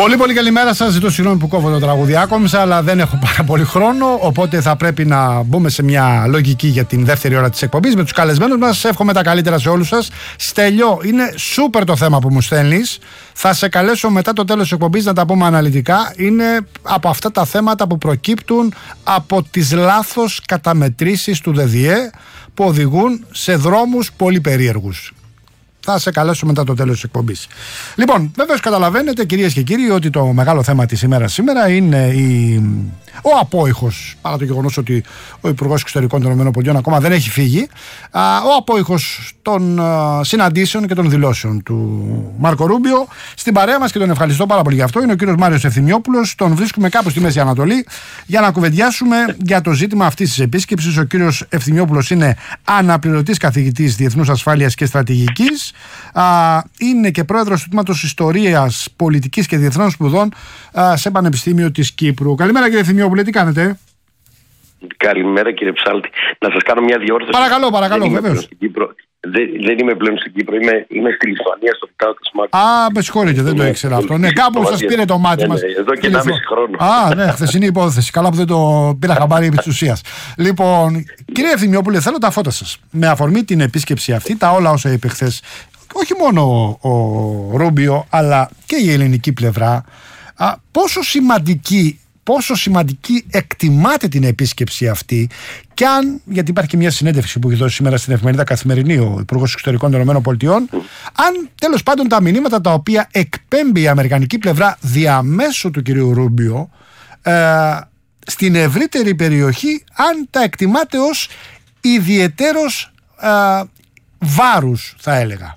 Πολύ καλημέρα σας. Ζητώ συγγνώμη που κόβω το τραγούδι άκομψα, αλλά δεν έχω πάρα πολύ χρόνο. Οπότε θα πρέπει να μπούμε σε μια λογική για την δεύτερη ώρα της εκπομπής με τους καλεσμένους μας. Εύχομαι τα καλύτερα σε όλους σας. Στέλιο, είναι σούπερ το θέμα που μου στέλνεις. Θα σε καλέσω μετά το τέλος της εκπομπής να τα πούμε αναλυτικά. Είναι από αυτά τα θέματα που προκύπτουν από τις λάθος καταμετρήσεις του ΔΔΕ που οδηγούν σε δρόμους πολύ περίεργους. Θα σε καλέσω μετά το τέλος της εκπομπής. Λοιπόν, βέβαιως καταλαβαίνετε, κυρίες και κύριοι, ότι το μεγάλο θέμα της ημέρας σήμερα είναι ο απόϊχος, παρά το γεγονός ότι ο Υπουργός Εξωτερικών των ΗΠΑ ακόμα δεν έχει φύγει, ο απόϊχος των συναντήσεων και των δηλώσεων του Μάρκο Ρούμπιο. Στην παρέα μας, και τον ευχαριστώ πάρα πολύ γι' αυτό, είναι ο κύριος Μάριος Ευθυμιόπουλος. Τον βρίσκουμε κάπου στη Μέση Ανατολή για να κουβεντιάσουμε για το ζήτημα αυτής της επίσκεψης. Ο κύριος Ευθυμιόπουλος είναι αναπληρωτής καθηγητής Διεθνούς Ασφάλειας και Στρατηγικής. Είναι και πρόεδρος του Τμήματος Ιστορίας, Πολιτικής και Διεθνών Σπουδών σε Πανεπιστήμιο της Κύπρου. Καλημέρα, κύριε Ευθυμιόπουλε, τι κάνετε? Καλημέρα, κύριε Ψάλτη. Να σας κάνω μια διόρθωση. Παρακαλώ, βεβαίως. Δεν είμαι πλέον στην Κύπρο, είμαι στη Λιθουανία, στο Πιτάο της Μάρκου. Με συγχωρείτε, δεν το ήξερα αυτό. Ναι, κάπου σας πήρε το μάτι μας. Εδώ και 1,5 χρόνο. Ναι, χθεσινή υπόθεση. Καλά που δεν το πήρα χαμπάρι επί της ουσίας. Λοιπόν, κύριε Ευθυμιόπουλε, θέλω τα φώτα σας. Με αφορμή την επίσκεψη αυτή, τα όλα όσα είπε χθες, όχι μόνο ο Ρούμπιο, αλλά και η ελληνική πλευρά, πόσο σημαντική εκτιμάτε την επίσκεψη αυτή, και αν, γιατί υπάρχει και μια συνέντευξη που έχει δώσει σήμερα στην εφημερίδα Καθημερινή ο Υπουργός Εξωτερικών των ΗΠΑ, αν τέλος πάντων τα μηνύματα τα οποία εκπέμπει η αμερικανική πλευρά διαμέσου του κυρίου Ρούμπιο στην ευρύτερη περιοχή, αν τα εκτιμάτε ως ιδιαιτέρως βάρους, θα έλεγα.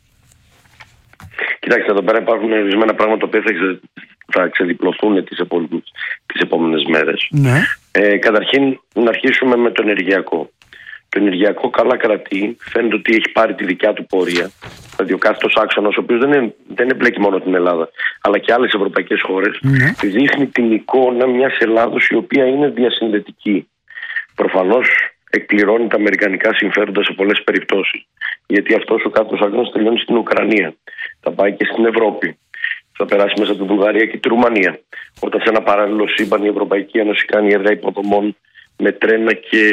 Κοιτάξτε, εδώ πέρα υπάρχουν ορισμένα πράγματα που θα ξεδιπλωθούν τις επόμενες μέρες. Ναι. Καταρχήν, να αρχίσουμε με το ενεργειακό. Το ενεργειακό καλά κρατεί, φαίνεται ότι έχει πάρει τη δικιά του πορεία. Δηλαδή, ο κάθετος άξονας, ο οποίος δεν εμπλέκει μόνο την Ελλάδα, αλλά και άλλες ευρωπαϊκές χώρες, δείχνει την εικόνα μιας Ελλάδος η οποία είναι διασυνδετική. Προφανώς εκπληρώνει τα αμερικανικά συμφέροντα σε πολλές περιπτώσεις. Γιατί αυτός ο κάθετος άξονας τελειώνει στην Ουκρανία. Θα πάει και στην Ευρώπη. Θα περάσει μέσα από τη Βουλγαρία και τη Ρουμανία. Όταν σε ένα παράλληλο σύμπαν η Ευρωπαϊκή Ένωση κάνει έργα υποδομών με τρένα και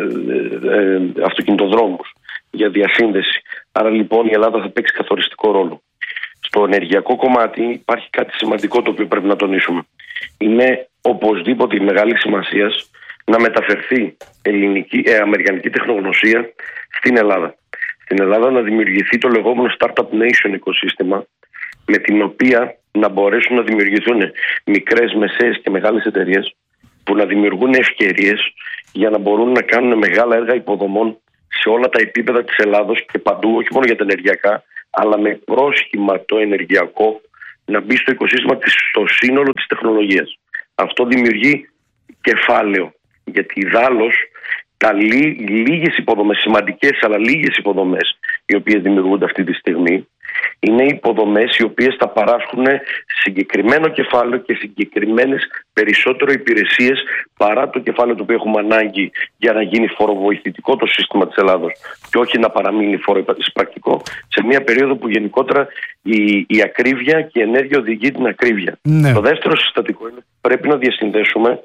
αυτοκινητοδρόμους για διασύνδεση. Άρα λοιπόν η Ελλάδα θα παίξει καθοριστικό ρόλο. Στο ενεργειακό κομμάτι υπάρχει κάτι σημαντικό το οποίο πρέπει να τονίσουμε. Είναι οπωσδήποτε μεγάλη σημασία να μεταφερθεί αμερικανική τεχνογνωσία στην Ελλάδα. Στην Ελλάδα να δημιουργηθεί το λεγόμενο Startup Nation οικοσύστημα, με την οποία να μπορέσουν να δημιουργηθούν μικρές, μεσαίες και μεγάλες εταιρείες που να δημιουργούν ευκαιρίες για να μπορούν να κάνουν μεγάλα έργα υποδομών σε όλα τα επίπεδα της Ελλάδος και παντού, όχι μόνο για τα ενεργειακά, αλλά με πρόσχημα το ενεργειακό να μπει στο οικοσύστημα, στο σύνολο της τεχνολογίας. Αυτό δημιουργεί κεφάλαιο, γιατί ιδάλλως λίγες υποδομές, σημαντικές αλλά λίγες υποδομές οι οποίες δημιουργούνται αυτή τη στιγμή, είναι υποδομές οι οποίες θα παράσχουν συγκεκριμένο κεφάλαιο και συγκεκριμένες περισσότερο υπηρεσίες παρά το κεφάλαιο το οποίο έχουμε ανάγκη για να γίνει φοροβοηθητικό το σύστημα της Ελλάδος και όχι να παραμείνει φοροεισπρακτικό σε μια περίοδο που γενικότερα η ακρίβεια και η ενέργεια οδηγεί την ακρίβεια. Ναι. Το δεύτερο συστατικό είναι ότι πρέπει να διασυνδέσουμε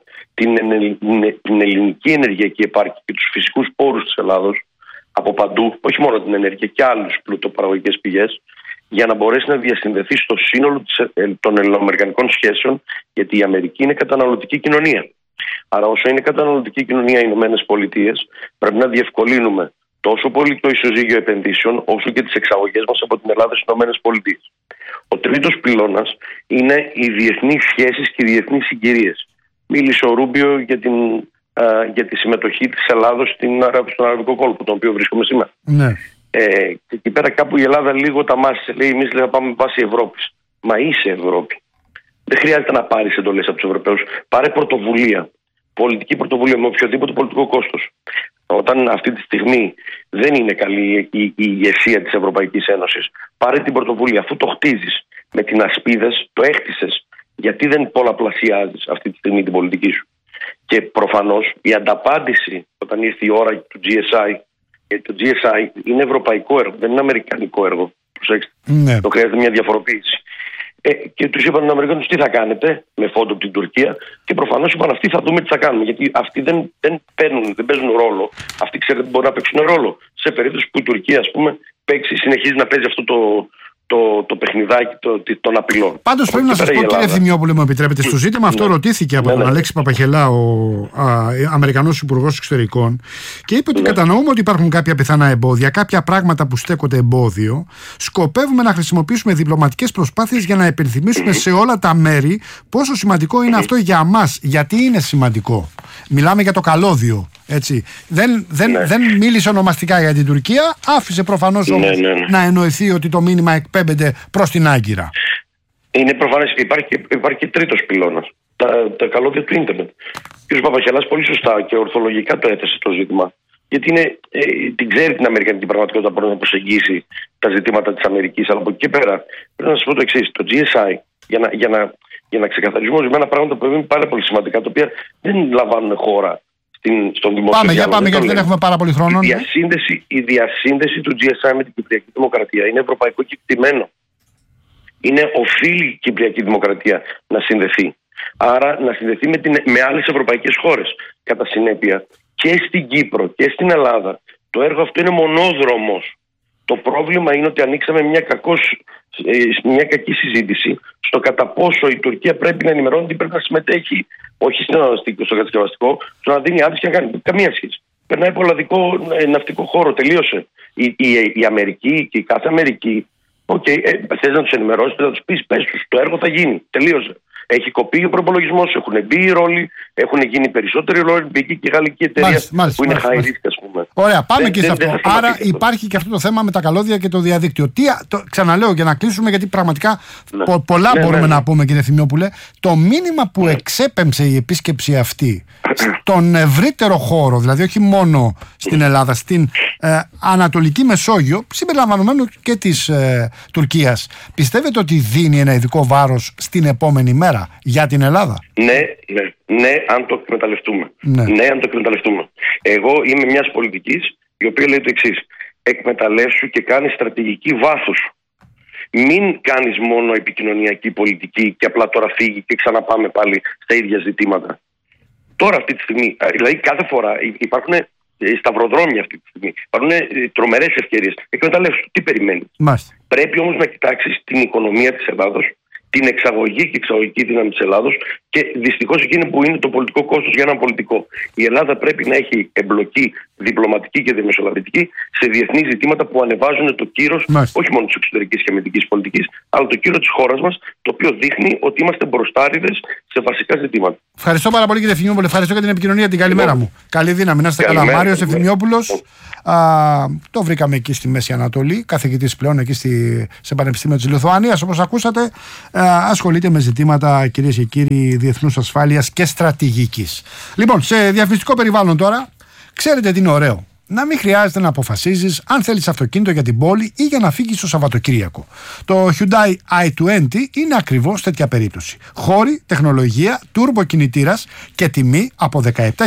την ελληνική ενεργειακή επάρκεια και τους φυσικούς πόρους της Ελλάδος από παντού, όχι μόνο την ενέργεια και άλλους πλουτοπαραγωγικές πηγές, για να μπορέσει να διασυνδεθεί στο σύνολο των ελληνοαμερικανικών σχέσεων, γιατί η Αμερική είναι καταναλωτική κοινωνία. Άρα, όσο είναι καταναλωτική κοινωνία οι ΗΠΑ, πρέπει να διευκολύνουμε τόσο πολύ το ισοζύγιο επενδύσεων, όσο και τις εξαγωγές μας από την Ελλάδα στις ΗΠΑ. Ο τρίτος πυλώνας είναι οι διεθνείς σχέσεις και οι διεθνείς συγκυρίες. Μίλησε ο Ρούμπιο για τη συμμετοχή της Ελλάδος στον Αραβικό κόλπο, τον οποίο βρίσκομαι σήμερα. Ναι. Και εκεί πέρα κάπου η Ελλάδα λίγο τα μάσησε. Λέει, εμείς θα πάμε βάση Ευρώπης. Μα είσαι Ευρώπη. Δεν χρειάζεται να πάρεις εντολές από τους Ευρωπαίους. Πάρε πρωτοβουλία. Πολιτική πρωτοβουλία με οποιοδήποτε πολιτικό κόστος. Όταν αυτή τη στιγμή δεν είναι καλή η ηγεσία της Ευρωπαϊκής Ένωσης, πάρε την πρωτοβουλία. Αφού το χτίζεις με την ασπίδες, το έχτισες. Γιατί δεν πολλαπλασιάζεις αυτή τη στιγμή την πολιτική σου? Και προφανώς η ανταπάντηση όταν ήρθε η ώρα του GSI, γιατί το GSI είναι ευρωπαϊκό έργο, δεν είναι αμερικανικό έργο. Προσέξτε. Ναι. Το χρειάζεται μια διαφοροποίηση. Και τους είπαν οι Αμερικανούς τι θα κάνετε με φόντο από την Τουρκία. Και προφανώς είπαν αυτοί θα δούμε τι θα κάνουμε. Γιατί αυτοί δεν παίζουν ρόλο. Αυτοί ξέρετε μπορεί να παίξουν ρόλο. Σε περίπτωση που η Τουρκία, ας πούμε, συνεχίζει να παίζει αυτό το παιχνιδάκι των απειλών. Πάντως πρέπει να σας πω, κύριε Ευθυμιόπουλε, μου επιτρέπετε, στο ζήτημα αυτό ρωτήθηκε από τον Αλέξη Παπαχελά, ο Αμερικανός Υπουργός Εξωτερικών, και είπε ότι κατανοούμε ότι υπάρχουν κάποια πιθανά εμπόδια, κάποια πράγματα που στέκονται εμπόδιο. Σκοπεύουμε να χρησιμοποιήσουμε διπλωματικές προσπάθειες για να υπενθυμίσουμε σε όλα τα μέρη πόσο σημαντικό είναι αυτό για μας. Γιατί είναι σημαντικό. Μιλάμε για το καλώδιο. Έτσι. Δεν μίλησε ονομαστικά για την Τουρκία, άφησε προφανώς όμως να εννοηθεί ότι το μήνυμα εκπέμπεται προς την Άγκυρα. Είναι προφανές. Υπάρχει και τρίτος πυλώνας. Τα καλώδια του ίντερνετ. Ο κ. Παπαχελάς πολύ σωστά και ορθολογικά το έθεσε το ζήτημα. Γιατί την ξέρει την αμερικανική πραγματικότητα, μπορεί να προσεγγίσει τα ζητήματα της Αμερικής. Αλλά από εκεί και πέρα πρέπει να σας πω το εξής. Το GSI, για να ξεκαθαρίσουμε ορισμένα πράγματα που είναι πάρα πολύ σημαντικά, τα οποία δεν λαμβάνουν χώρα στον δημόσιο διάλογο. Πάμε, γιατί δεν έχουμε πάρα πολύ χρόνο. Η διασύνδεση του GSI με την Κυπριακή Δημοκρατία είναι ευρωπαϊκό κεκτημένο. Οφείλει η Κυπριακή Δημοκρατία να συνδεθεί. Άρα να συνδεθεί με άλλες ευρωπαϊκές χώρες. Κατά συνέπεια και στην Κύπρο και στην Ελλάδα το έργο αυτό είναι μονόδρομος. Το πρόβλημα είναι ότι ανοίξαμε μια κακή συζήτηση στο κατά πόσο η Τουρκία πρέπει να ενημερώνει ότι πρέπει να συμμετέχει, όχι στο κατασκευαστικό, στο να δίνει άδειες και να κάνει. Καμία σχέση. Περνάει από ολλανδικό ναυτικό χώρο, τελείωσε. Η Αμερική και η κάθε Αμερική, θες να τους ενημερώσεις, να τους πεις, πες τους, το έργο θα γίνει, τελείωσε. Έχει κοπεί ο προπολογισμός, έχουν μπει οι ρόλοι, έχουν γίνει περισσότεροι ρόλοι, μπήκε και η γαλλική εταιρεία που είναι high risk, ας πούμε. Ωραία, πάμε και σε αυτό. Άρα υπάρχει και αυτό το θέμα με τα καλώδια και το διαδίκτυο. Ξαναλέω για να κλείσουμε, γιατί πραγματικά πολλά μπορούμε να πούμε, κύριε Ευθυμιόπουλε. Το μήνυμα που εξέπεμψε η επίσκεψη αυτή στον ευρύτερο χώρο, δηλαδή όχι μόνο στην Ελλάδα, στην Ανατολική Μεσόγειο, συμπεριλαμβανομένου και της Τουρκίας, πιστεύετε ότι δίνει ένα ειδικό βάρος στην επόμενη μέρα για την Ελλάδα? Ναι, αν το εκμεταλλευτούμε. Ναι, αν το εκμεταλλευτούμε. Εγώ είμαι μιας πολιτικής η οποία λέει το εξής. Εκμεταλλεύσου και κάνεις στρατηγική βάθους. Μην κάνεις μόνο επικοινωνιακή πολιτική και απλά τώρα φύγει και ξαναπάμε πάλι στα ίδια ζητήματα. Τώρα αυτή τη στιγμή, δηλαδή κάθε φορά υπάρχουν σταυροδρόμια αυτή τη στιγμή. Υπάρχουν τρομερές ευκαιρίες. Εκμεταλλεύσου. Τι περιμένεις? Πρέπει όμως να κοιτάξεις την οικονομία της Ελλάδος, την εξαγωγή και εξαγωγική δύναμη της Ελλάδος και δυστυχώς εκείνη που είναι το πολιτικό κόστος για έναν πολιτικό. Η Ελλάδα πρέπει να έχει εμπλοκή διπλωματική και διαμεσολαβητική σε διεθνείς ζητήματα που ανεβάζουν το κύρος όχι μόνο της εξωτερικής και αμυντικής πολιτικής, αλλά το κύρος της χώρας μας, το οποίο δείχνει ότι είμαστε μπροστάριδες σε βασικά ζητήματα. Ευχαριστώ πάρα πολύ, κύριε Ευθυμιόπουλε. Ευχαριστώ για την επικοινωνία. Την καλημέρα μου. Καλή δύναμη. Να είστε καλά. Μάριος Ευθυμιόπουλος. Το βρήκαμε εκεί στη Μέση Ανατολή, καθηγητής πλέον εκεί σε Πανεπιστήμιο της Λιθουανίας, όπως ακούσατε. Ασχολείται με ζητήματα, κυρίες και κύριοι, διεθνούς ασφάλειας και στρατηγικής. Λοιπόν, σε διαφημιστικό περιβάλλον τώρα, ξέρετε τι είναι ωραίο? Να μην χρειάζεται να αποφασίζεις αν θέλεις αυτοκίνητο για την πόλη ή για να φύγεις το Σαββατοκύριακο. Το Hyundai i20 είναι ακριβώς τέτοια περίπτωση. Χώροι, τεχνολογία, turbo κινητήρας και τιμή από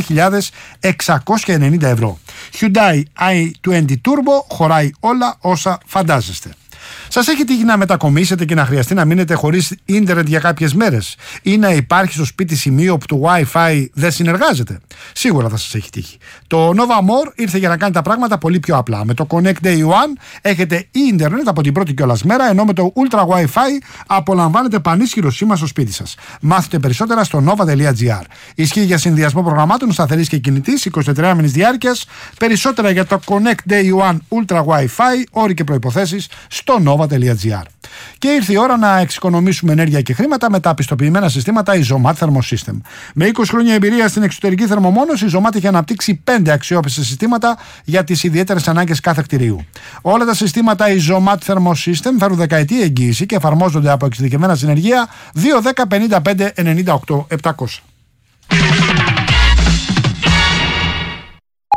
17.690 ευρώ. Hyundai i20 Turbo χωράει όλα όσα φαντάζεστε. Σας έχει τύχει να μετακομίσετε και να χρειαστεί να μείνετε χωρίς ίντερνετ για κάποιες μέρες, ή να υπάρχει στο σπίτι σημείο που το Wi-Fi δεν συνεργάζεται? Σίγουρα θα σας έχει τύχει. Το Nova More ήρθε για να κάνει τα πράγματα πολύ πιο απλά. Με το Connect Day One έχετε ίντερνετ από την πρώτη κιόλας μέρα, ενώ με το Ultra Wi-Fi απολαμβάνετε πανίσχυρο σήμα στο σπίτι σας. Μάθετε περισσότερα στο nova.gr. Ισχύει για συνδυασμό προγραμμάτων σταθερής και κινητής 23 μήνες διάρκειας. Περισσότερα για το Connect Day One Ultra Wi-Fi, όροι και προϋποθέσεις στο nova.gr. Και ήρθε η ώρα να εξοικονομήσουμε ενέργεια και χρήματα με τα πιστοποιημένα συστήματα Isomat Thermosystem. Με 20 χρόνια εμπειρία στην εξωτερική θερμομόνωση, η Isomat έχει αναπτύξει 5 αξιόπιστα συστήματα για τις ιδιαίτερες ανάγκες κάθε κτηρίου. Όλα τα συστήματα Isomat Thermosystem φέρουν δεκαετή εγγύηση και εφαρμόζονται από εξειδικευμένα συνεργεία 210-55-98-700.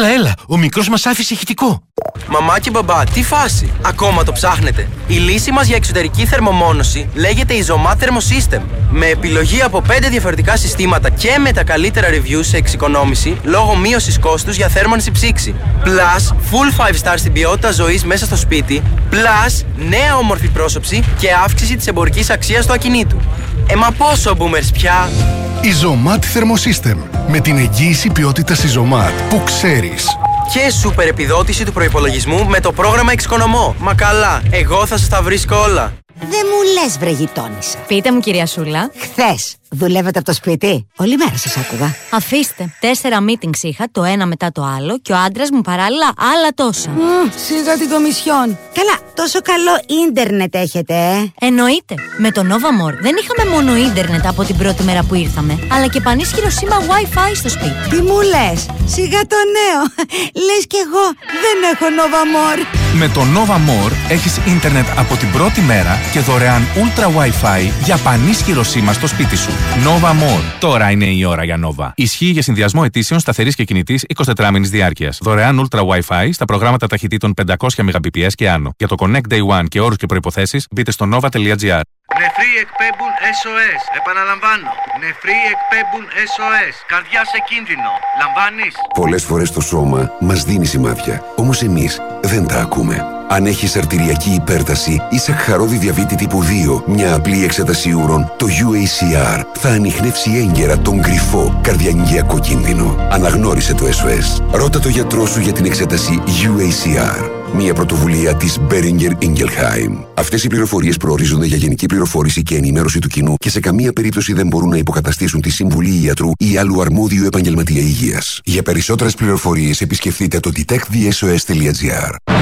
Έλα, ο μικρός μας άφησε ηχητικό. Μαμά και μπαμπά, τι φάση! Ακόμα το ψάχνετε? Η λύση μας για εξωτερική θερμομόνωση λέγεται Isomat Thermosystem. Με επιλογή από 5 διαφορετικά συστήματα και με τα καλύτερα reviews σε εξοικονόμηση λόγω μείωσης κόστους για θέρμανση ψήξη. Plus, full 5 star στην ποιότητα ζωής μέσα στο σπίτι. Plus, νέα όμορφη πρόσωψη και αύξηση της εμπορικής αξίας του ακινήτου. Μα πόσο boomers πια! Isomat Thermosystem. Με την εγγύηση ποιότητας Isomat που ξέρεις. Και σούπερ επιδότηση του προϋπολογισμού με το πρόγραμμα Εξοικονομώ. Μα καλά, εγώ θα σας τα βρίσκω όλα. Δεν μου λες, βρε γειτόνισσα. Πείτε μου, κυρία Σούλα. Χθες δουλεύετε από το σπίτι? Όλη μέρα σας άκουγα. Αφήστε. 4 meetings είχα, το ένα μετά το άλλο, και ο άντρας μου παράλληλα άλλα τόσα. Σίγα την Κομισιόν. Καλά, τόσο καλό ίντερνετ έχετε, Εννοείται. Με το Nova More δεν είχαμε μόνο ίντερνετ από την πρώτη μέρα που ήρθαμε, αλλά και πανίσχυρο σήμα Wi-Fi στο σπίτι. Τι μου λες? Σιγά το νέο. Λες κι εγώ δεν έχω Nova More. Με το Nova More έχεις ίντερνετ από την πρώτη μέρα και δωρεάν Ultra Wi-Fi για πανίσχυρο σήμα στο σπίτι σου. Nova More. Τώρα είναι η ώρα για Nova. Ισχύει για συνδυασμό αιτήσεων σταθερής και κινητής 24 μήνες διάρκειας. Δωρεάν Ultra Wi-Fi στα προγράμματα ταχυτήτων 500 Mbps και άνω. Για το Connect Day One και όρους και προϋποθέσεις μπείτε στο nova.gr. Νεφροί εκπέμπουν SOS. Επαναλαμβάνω. Νεφροί εκπέμπουν SOS. Καρδιά σε κίνδυνο. Λαμβάνεις? Πολλές φορές το σώμα μας δίνει σημάδια. Όμως εμείς δεν τα ακούμε. Αν έχεις αρτηριακή υπέρταση ή σακχαρώδη διαβήτη τύπου 2, μια απλή εξέταση ούρων, το UACR θα ανιχνεύσει έγκαιρα τον κρυφό καρδιαγγειακό κίνδυνο. Αναγνώρισε το SOS. Ρώτα το γιατρό σου για την εξέταση UACR. Μια πρωτοβουλία της Boehringer Ingelheim. Αυτές οι πληροφορίες προορίζονται για γενική πληροφόρηση και ενημέρωση του κοινού και σε καμία περίπτωση δεν μπορούν να υποκαταστήσουν τη συμβουλή ιατρού ή άλλου αρμόδιου επαγγελματία υγείας. Για περισσότερες πληροφορίες επισκεφτείτε το detectthesos.gr.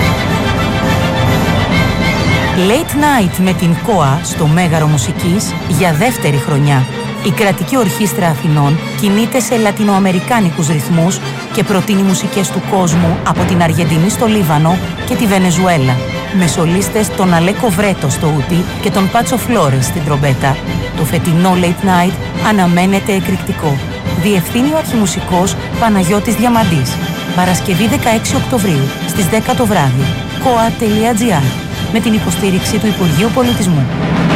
Late Night με την ΚΟΑ στο Μέγαρο Μουσικής για δεύτερη χρονιά. Η Κρατική Ορχήστρα Αθηνών κινείται σε λατινοαμερικάνικους ρυθμούς και προτείνει μουσικές του κόσμου από την Αργεντινή στο Λίβανο και τη Βενεζουέλα. Με σολίστες τον Αλέκο Βρέτο στο ούτι και τον Πάτσο Φλόρες στην τρομπέτα. Το φετινό Late Night αναμένεται εκρηκτικό. Διευθύνει ο αρχιμουσικός Παναγιώτης Διαμαντής. Παρασκευή 16 Οκτωβρίου στις 10 το βράδυ. koa.gr με την υποστήριξη του Υπουργείου Πολιτισμού.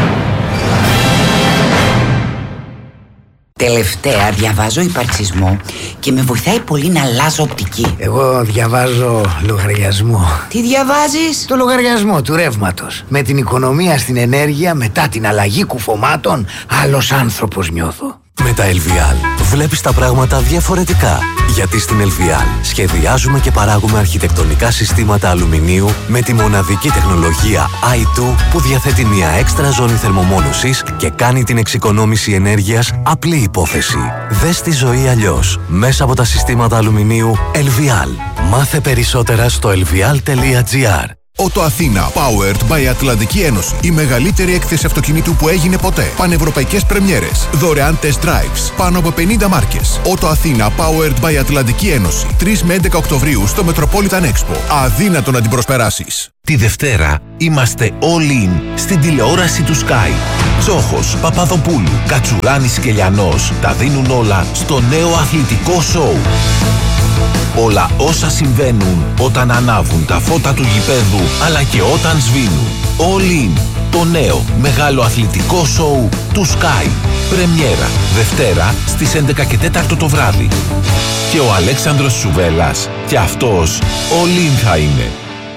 Τελευταία διαβάζω υπαρξισμό και με βοηθάει πολύ να αλλάζω οπτική. Εγώ διαβάζω λογαριασμό. Τι διαβάζεις? Το λογαριασμό του ρεύματος. Με την οικονομία στην ενέργεια μετά την αλλαγή κουφωμάτων, άλλος άνθρωπος νιώθω. Με τα LVL βλέπεις τα πράγματα διαφορετικά. Γιατί στην LVL σχεδιάζουμε και παράγουμε αρχιτεκτονικά συστήματα αλουμινίου με τη μοναδική τεχνολογία i2 που διαθέτει μια έξτρα ζώνη θερμομόνωσης και κάνει την εξοικονόμηση ενέργειας απλή υπόθεση. Δες τη ζωή αλλιώς μέσα από τα συστήματα αλουμινίου LVL. Μάθε περισσότερα στο lvl.gr. Ότο Αθήνα, powered by Ατλαντική Ένωση. Η μεγαλύτερη έκθεση αυτοκινήτου που έγινε ποτέ. Πανευρωπαϊκές πρεμιέρες. Δωρεάν test drives. Πάνω από 50 μάρκες. Ότο Αθήνα, powered by Ατλαντική Ένωση. 3 με 11 Οκτωβρίου στο Metropolitan Expo. Αδύνατο να την προσπεράσεις. Τη Δευτέρα είμαστε all in στην τηλεόραση του Sky. Τσόχος, Παπαδοπούλου, Κατσουράνης και Λιανός τα δίνουν όλα στο νέο αθλητικό σοου. Όλα όσα συμβαίνουν όταν ανάβουν τα φώτα του γηπέδου αλλά και όταν σβήνουν. All in, το νέο μεγάλο αθλητικό σοου του Sky. Πρεμιέρα Δευτέρα στις 11 και 4 το βράδυ. Και ο Αλέξανδρος Σουβέλλας και αυτός all in θα είναι.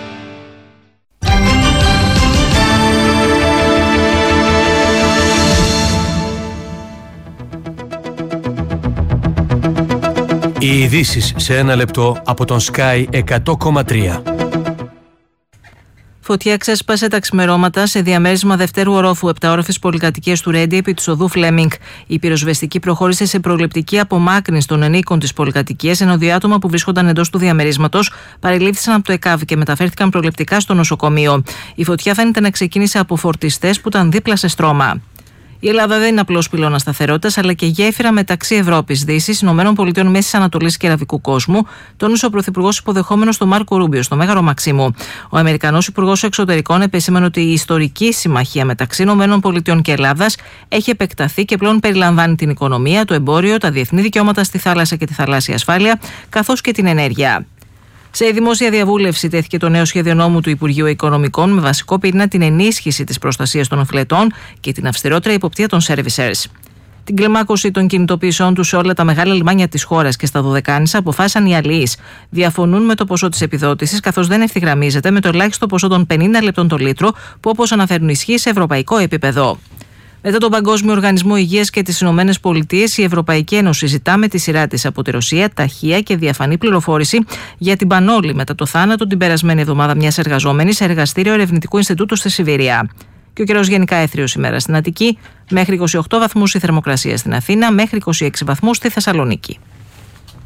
Οι ειδήσεις σε ένα λεπτό από τον Sky 100,3. Φωτιά ξέσπασε τα ξημερώματα σε διαμέρισμα δευτέρου ορόφου 7όροφης πολυκατοικίας του Ρέντι επί της οδού Φλέμινγκ. Η πυροσβεστική προχώρησε σε προληπτική απομάκρυνση των ενίκων της πολυκατοικίας, ενώ 2 άτομα που βρίσκονταν εντός του διαμερίσματος παρελήφθησαν από το ΕΚΑΒ και μεταφέρθηκαν προληπτικά στο νοσοκομείο. Η φωτιά φαίνεται να ξεκίνησε από φορτιστές που ήταν δίπλα σε στρώμα. Η Ελλάδα δεν είναι απλώς πυλώνας σταθερότητας, αλλά και γέφυρα μεταξύ Ευρώπης, Δύσης, ΗΠΑ, Μέσης Ανατολής και Αραβικού κόσμου, τόνισε ο Πρωθυπουργός υποδεχόμενος τον Μάρκο Ρούμπιο στο Μέγαρο Μαξίμου. Ο Αμερικανός Υπουργός Εξωτερικών επεσήμανε ότι η ιστορική συμμαχία μεταξύ ΗΠΑ και Ελλάδας έχει επεκταθεί και πλέον περιλαμβάνει την οικονομία, το εμπόριο, τα διεθνή δικαιώματα στη θάλασσα και τη θαλάσσια ασφάλεια, καθώς και την ενέργεια. Σε δημόσια διαβούλευση τέθηκε το νέο σχέδιο νόμου του Υπουργείου Οικονομικών με βασικό πυρήνα την ενίσχυση της προστασίας των οφειλετών και την αυστηρότερη υποπτία των servicers. Την κλιμάκωση των κινητοποιήσεων του σε όλα τα μεγάλα λιμάνια της χώρας και στα Δωδεκάνησα αποφάσισαν οι αλληλείς. Διαφωνούν με το ποσό της επιδότησης, καθώς δεν ευθυγραμμίζεται με το ελάχιστο ποσό των 50 λεπτών το λίτρο, που όπως αναφέρουν ισχύει σε ευρωπαϊκό επίπεδο. Μετά τον Παγκόσμιο Οργανισμό Υγείας και τις Ηνωμένες Πολιτείες, η Ευρωπαϊκή Ένωση ζητά με τη σειρά της από τη Ρωσία ταχεία και διαφανή πληροφόρηση για την πανόλη μετά το θάνατο την περασμένη εβδομάδα μιας εργαζόμενης σε εργαστήριο Ερευνητικού Ινστιτούτου στη Σιβηρία. Και ο καιρός γενικά έθριος σήμερα στην Αττική, μέχρι 28 βαθμούς η θερμοκρασία στην Αθήνα, μέχρι 26 βαθμούς στη Θεσσαλονίκη.